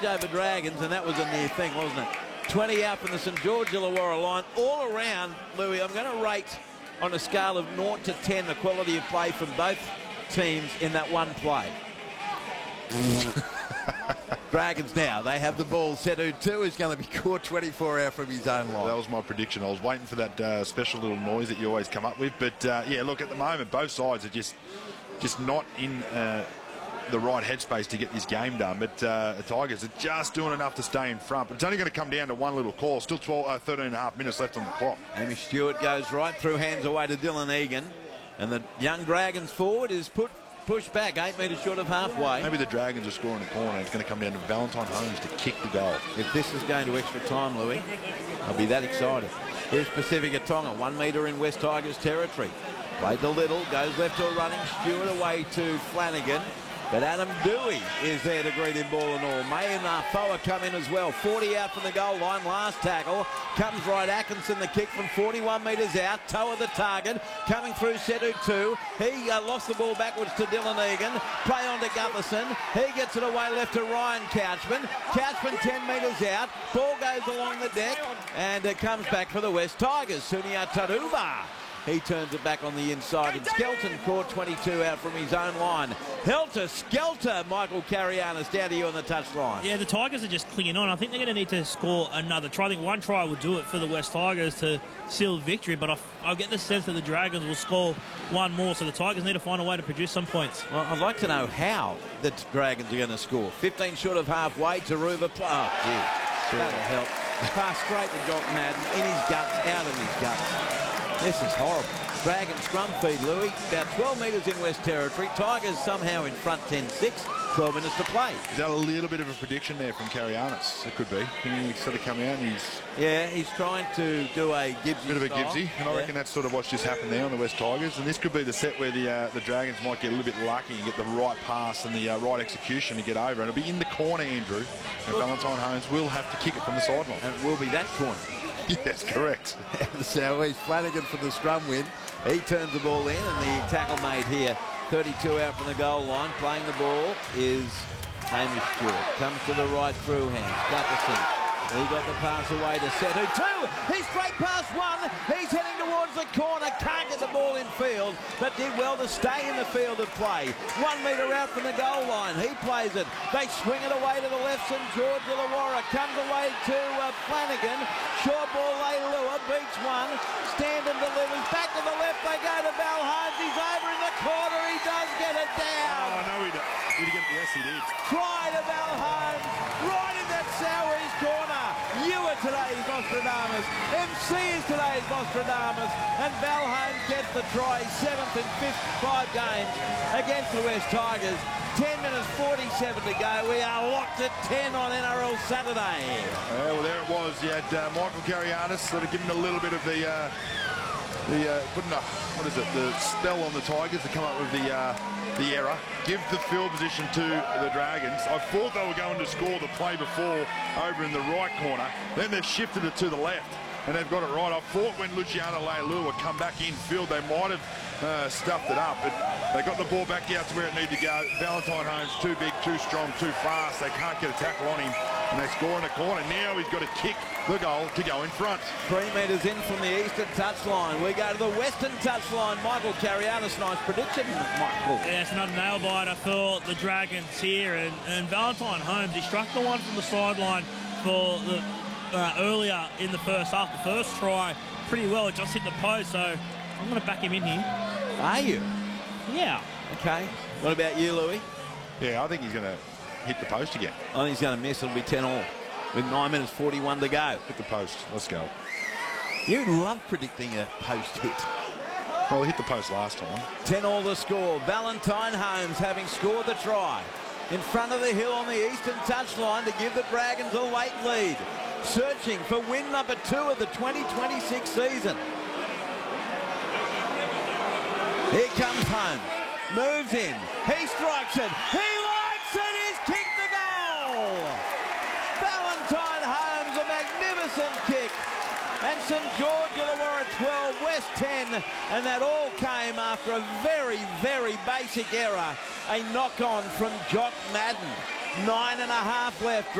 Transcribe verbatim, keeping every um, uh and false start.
advantage over Dragons, and that was a near thing, wasn't it? twenty out from the St George Illawarra line. All around, Louis, I'm going to rate on a scale of zero to ten the quality of play from both teams in that one play. Dragons now, they have the ball. Setu two is going to be caught twenty-four out from his own line. That was my prediction. I was waiting for that uh, special little noise that you always come up with. But, uh, yeah, look, at the moment, both sides are just, just not in uh, the right headspace to get this game done. But uh, the Tigers are just doing enough to stay in front. But it's only going to come down to one little call. Still twelve, uh, thirteen and a half minutes left on the clock. Amy Stewart goes right through, hands away to Dylan Egan. And the young Dragons forward is put pushed back eight metres short of halfway. Maybe the Dragons are scoring a corner. It's going to come down to Valentine Holmes to kick the goal. If this is going to extra time, Louis, I'll be that excited. Here's Pacifica Tonga, one metre in West Tigers territory. Played the little, goes left to a running Stewart away to Flanagan. But Adam Dewey is there to greet him ball and all. May and Foa come in as well. forty out from the goal line. Last tackle. Comes right. Atkinson the kick from forty-one metres out. Toe of the target. Coming through Setu two. He uh, lost the ball backwards to Dylan Egan. Play on to Gutherson. He gets it away left to Ryan Couchman. Couchman ten metres out. Ball goes along the deck. And it comes back for the West Tigers. Sunia Taruba. He turns it back on the inside, and Skelton caught twenty-two out from his own line. Helter Skelter, Michael Carianis, down to you on the touchline. Yeah, the Tigers are just clinging on. I think they're going to need to score another try. I think one try will do it for the West Tigers to seal victory, but I, I get the sense that the Dragons will score one more, so the Tigers need to find a way to produce some points. Well, I'd like to know how the Dragons are going to score. fifteen short of halfway, Taruva. Oh, gee, that'll help. Pass straight to Jock Madden, in his guts, out of his guts. This is horrible. Dragon scrum feed, Louis. About twelve metres in West Territory. Tigers somehow in front ten six. twelve minutes to play. Is that a little bit of a prediction there from Carianis? It could be. He's sort of come out and he's... Yeah, he's trying to do a Gibbsy bit of a style. Gibbsy. And I yeah. reckon that's sort of what's just happened there on the West Tigers. And this could be the set where the uh, the Dragons might get a little bit lucky and get the right pass and the uh, right execution to get over. And it'll be in the corner, Andrew. And Valentine Holmes will have to kick it from the sideline. And it will be that corner. Yes, correct. So he's Flanagan for the scrum win. He turns the ball in, and the tackle made here. thirty-two out from the goal line. Playing the ball is Hamish Stewart. Comes to the right through hands. Gutherson. He got the pass away to Setu. Two! He's straight past one. He's heading towards the corner. Can't get the ball in field, but did well to stay in the field of play. One metre out from the goal line. He plays it. They swing it away to the left. St George Illawarra comes away to uh, Flanagan. Short ball, they lure. Beats one. Standen delivers. Back to the left. They go to Balhines. He's over in the corner. He does get it down. Oh, no, he did. Did he get it? Yes, he did. Try to Balhines. Right in that Soweries corner. You are today's Nostradamus. M C is today's Nostradamus. And Balhines gets the try. Seventh and fifth, five games against the West Tigers. ten minutes forty-seven to go. We are locked at ten on N R L Saturday. Yeah, well, there it was. You had uh, Michael Carianis sort of giving a little bit of the, uh, the uh, putting a, what is it, the spell on the Tigers to come up with the, uh, the error. Give the field position to the Dragons. I thought they were going to score the play before over in the right corner. Then they've shifted it to the left, and they've got it right. I thought when Luciano Leilua would come back in field, they might have uh, stuffed it up, but they got the ball back out to where it needed to go. Valentine Holmes too big, too strong, too fast. They can't get a tackle on him, and they score in the corner. Now he's got to kick the goal to go in front. Three metres in from the eastern touchline. We go to the western touchline. Michael Carianis, nice prediction, Michael. Yeah, it's not a nail biter for the Dragons here, and, and Valentine Holmes, he struck the one from the sideline for the uh, earlier in the first half. The first try pretty well. It just hit the post, so I'm going to back him in here. Are you? Yeah. Okay. What about you, Louis? Yeah, I think he's going to hit the post again. I think he's going to miss. It'll be ten all with nine minutes forty-one to go. Hit the post. Let's go. You love predicting a post hit. Well, he hit the post last time. ten all the score. Valentine Holmes having scored the try in front of the hill on the eastern touchline to give the Dragons a late lead. Searching for win number two of the twenty twenty-six season. Here comes Holmes. Moves in. He strikes it. He likes it. He's kicked the goal. Valentine Holmes, a magnificent kick. And St George Illawarra twelve, West ten. And that all came after a very, very basic error. A knock-on from Jock Madden. Nine and a half left.